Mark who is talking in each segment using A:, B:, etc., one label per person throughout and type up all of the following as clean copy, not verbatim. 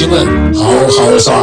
A: 新闻好好耍，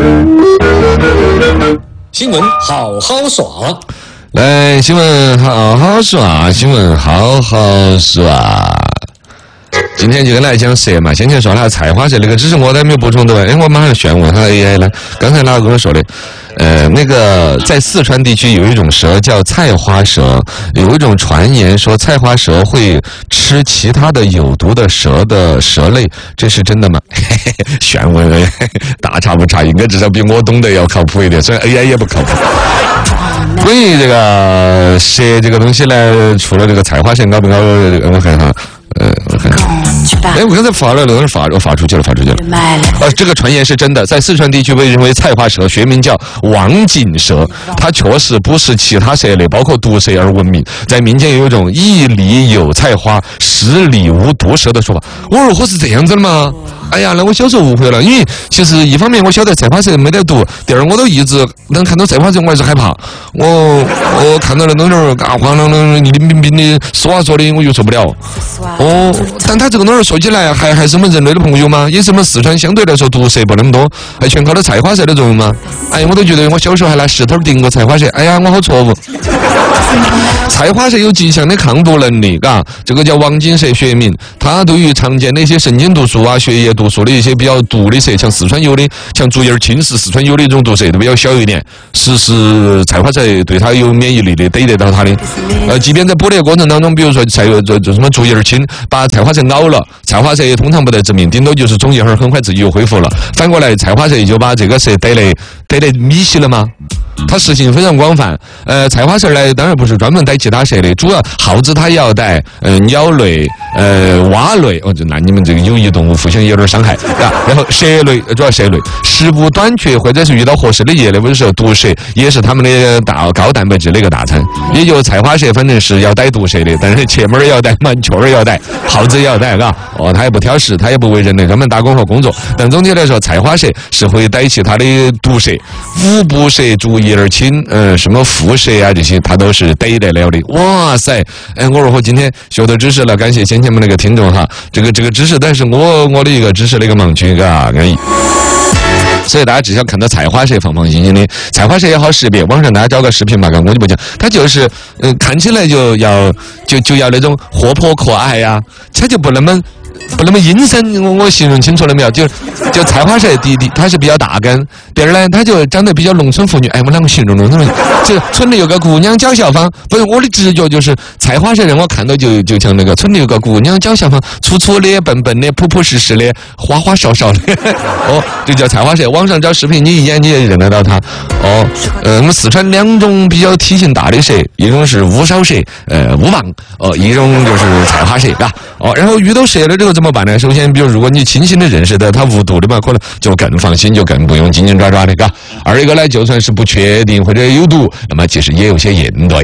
A: 新闻好好耍。
B: 来，新闻好好耍，新闻好好耍。今天就跟大家讲蛇嘛，先前说了菜花蛇那个知识我都没有补充对吧？我马上旋问下 AI 了。刚才哪个跟我说的？那个在四川地区有一种蛇叫菜花蛇，有一种传言说菜花蛇会吃其他的有毒的蛇的蛇类，这是真的吗？玄问，大差不差，应该至少比我懂得要靠谱一点，虽然 AI 也不靠谱。关于这个蛇这个东西呢，除了这个菜花蛇，搞不搞？我看哈。我刚才发了，那是发出去了。这个传言是真的，在四川地区被认为菜花蛇，学名叫王锦蛇，它确实不是其他蛇类，包括毒蛇而闻名。在民间有一种一里有菜花，10里无毒蛇的说法。我是这样子的吗？哎呀，那我小时候误会了，因为其实一方面我晓得菜花蛇没得毒，第二我都一直能看到菜花蛇，我还是害怕。我看到那东西晃啷啷、冰冰冰的，说的我就受不了。但他这个东西说起来还是我们人类的朋友吗？也是我们四川相对来说毒蛇不那么多，还全靠了菜花蛇的作用吗？哎，我都觉得我小时候还拿石头顶过菜花蛇，哎呀，我好错误。菜花蛇有极强的抗毒能力，这个叫王锦蛇学名。它对于常见的一些神经毒素啊、血液毒素的一些比较毒的蛇，像四川有的，像竹叶青是四川有的一种毒蛇，都比较小一点。是菜花蛇对它有免疫力的，逮得到它的。即便在捕猎过程当中，比如说什么竹叶青把菜花蛇咬了，菜花蛇也通常不得致命，顶多就是肿一会儿，很快自己又恢复了。反过来，菜花蛇就把这个蛇逮得米稀了吗？它食性非常广泛。菜花蛇呢，当然不是专门逮其他蛇的，主要耗子它也要逮，鸟类、蛙类，那你们这个有益动物互相有点伤害，然后蛇类，主要蛇类，食物短缺或者是遇到合适的叶类或者是毒蛇，也是他们的高蛋白质的一个大餐。也就菜花蛇反正是要逮毒蛇的，但是切门也要逮，满雀也要逮，耗子也要逮，它也不挑食，它也不为人类专门打工和工作。但总体来说，菜花蛇是会逮其他的毒蛇，五步蛇、竹叶青，什么蝮蛇啊这些，它都是逮得了的。哇塞！我今天学到知识了，感谢先前们那个听众哈，这个知识，但是我的一个知识的一个盲区，安逸。所以大家只要看到菜花蛇放心的，菜花蛇也好识别，网上大家找个视频嘛，我就不讲，它就是看起来就要那种活泼可爱呀，它就不那么阴森。我形容清楚了没有？就菜花蛇第一它是比较大根，第二呢它就长得比较农村妇女。我啷个形容农村妇女？就村里有个姑娘叫小芳，不是我的直觉就是菜花蛇让我看到就像那个村里有个姑娘叫小芳，粗粗的、笨笨的、朴朴实实的、花花哨哨的，就叫菜花蛇。网上找视频，你一眼你也认得到它。我们四川2种比较体型大的蛇，一种是乌梢蛇，乌蟒，一种就是菜花蛇，然后遇到蛇了之后怎么办呢？首先，比如如果你清醒的认识到它无毒的嘛，可能就更放心，就更不用紧紧抓抓的，二一个呢，就算是不确定或者有毒，那么其实也有些应对。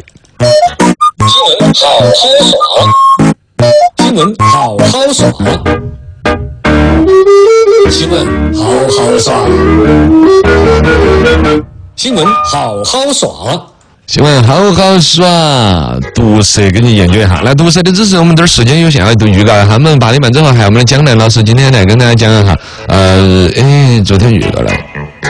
A: 新闻好好耍，新闻好好耍，新闻好好耍。
B: 新闻好好耍，毒蛇给你研究一下。那毒蛇的知识我们这儿时间有限，都预告一下。我们8点半之后还有我们的蒋楠老师今天来跟大家讲一下。昨天预告了。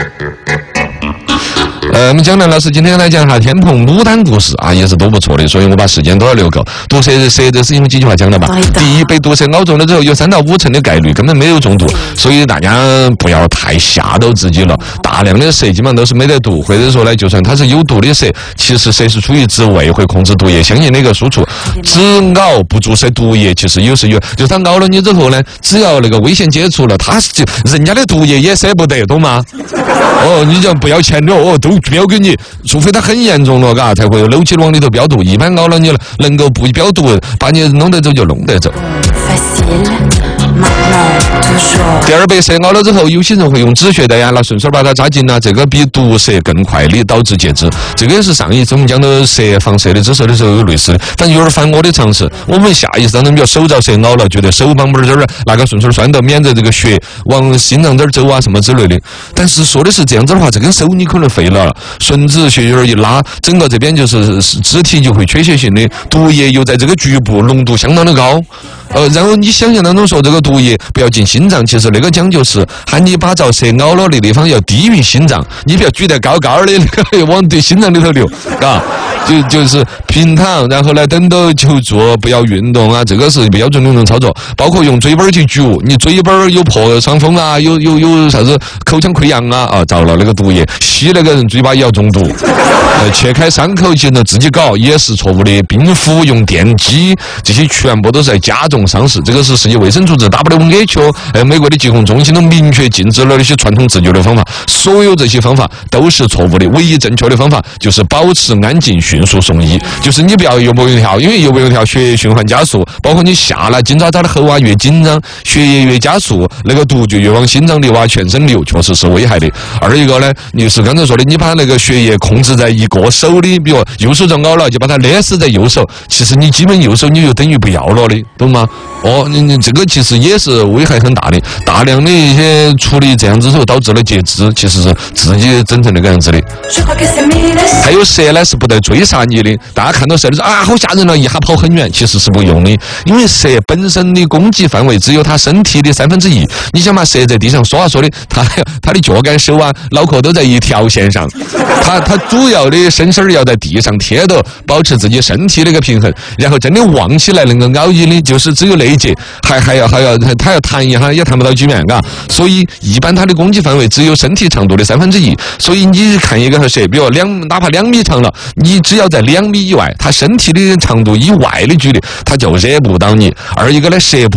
B: 我们蒋楠老师今天来讲一下天蓬牡丹故事也是都不错的，所以我把时间都要留够。毒蛇这是因为几句话讲了吧？第一，被毒蛇咬中了之后有3到5成的概率根本没有中毒，所以大家不要太吓到自己了。大量的蛇基本上都是没得毒，或者说呢，就算它是有毒的蛇，其实蛇是出于自卫会控制毒液相应的一个输出，只咬不注射毒液，其实有时就是它咬了你之后呢，只要那个危险接触了，它是人家的毒液也舍不得，懂吗？你就不要钱了都标给你，除非它很严重了，才会搂起往里头标毒。一般咬了你了，能够不标毒，把你弄得走就弄得走。第二，被蛇咬了之后，有些人会用止血带拿顺手把它扎紧这个比毒蛇更快的导致截肢。这个也是上一次我们讲到防蛇的知识的时候有类似的，但有点反我的常识。我们下意识当中比如手遭蛇咬了，觉得手帮这儿拿个顺手拴到，免得这个血往心脏这儿走什么之类的。但是说的是这样子的话，这根手你可能废了，顺子血一拉，整个这边就是肢体就会缺血性的，毒液又在这个局部浓度相当的高。然后你想象当中说这个毒液不要进心脏，其实那个讲究是喊你把遭蛇咬了的地方要低于心脏，你不要举得高高的那个往对心脏里头流，嘎，就是平躺，然后呢等到求助，不要运动啊，这个是标准的那种操作。包括用嘴巴去嚼，你嘴巴有破伤风啊，有啥子口腔溃疡啊，遭了那个毒液，吸那个人嘴巴也要中毒。切开伤口其实自己搞也是错误的，冰敷用电击这些全部都是在加重伤势。这个是世界卫生组织 WHO 美国的疾控中心都明确禁止了那些传统自救的方法，所有这些方法都是错误的。唯一正确的方法就是保持安静，迅速送医。就是你不要游不游跳，因为游不游跳血液循环加速，包括你下了紧抓抓的后啊越紧张，血液越加速，那个毒就越往心脏流啊全身流，确实是危害的。二一个呢，你是刚才说的，你把那个血液控制在一个手里，比如右手遭咬了，就把它勒死在右手，其实你基本右手你就等于不要了的，懂吗？你这个其实也是危害很大的，大量的一些处理这样子之后导致了截肢，其实是自己整成那个样子的。还有蛇呢是不得追杀你的，大家看到蛇的时候啊好吓人了，一下跑很远，其实是不用的，因为蛇本身的攻击范围只有它身体的1/3。你想嘛，蛇在地上说啊说的，它的脚杆手啊脑壳都在一条线上，它主要的身身要在地上贴着，保持自己身体的一个平衡，然后真的望起来能够咬你的，就是只有那一节，还要它要弹一下也弹不到几面，嘎。所以一般它的攻击范围只有身体长度的1/3。所以你看一个蛇，比如哪怕2米长了，你只要在2米以外，它身体的长度以外的距离，它就惹不到你。二一个呢，蛇